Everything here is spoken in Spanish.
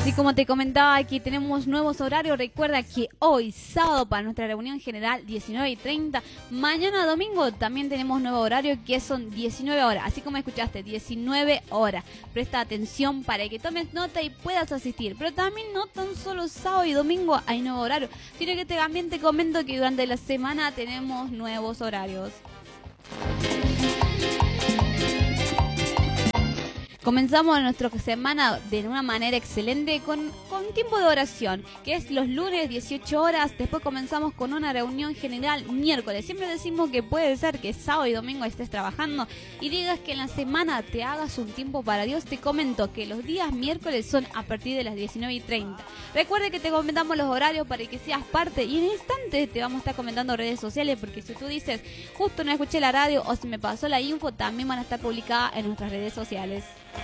Así como te comentaba, aquí tenemos nuevos horarios. Recuerda que hoy, sábado, para nuestra reunión general, 19:30. Mañana, domingo, también tenemos nuevo horario, que son 19 horas. Así como escuchaste, 19 horas. Presta atención para que tomes nota y puedas asistir. Pero también no tan solo sábado y domingo hay nuevo horario, sino que también te comento que durante la semana tenemos nuevos horarios. Comenzamos nuestra semana de una manera excelente con tiempo de oración, que es los lunes 18 horas. Después comenzamos con una reunión general miércoles. Siempre decimos que puede ser que sábado y domingo estés trabajando y digas que en la semana te hagas un tiempo para Dios. Te comento que los días miércoles son a partir de las 19:30. Recuerde que te comentamos los horarios para que seas parte y en instantes te vamos a estar comentando redes sociales, porque si tú dices justo no escuché la radio o si me pasó la info, también van a estar publicadas en nuestras redes sociales.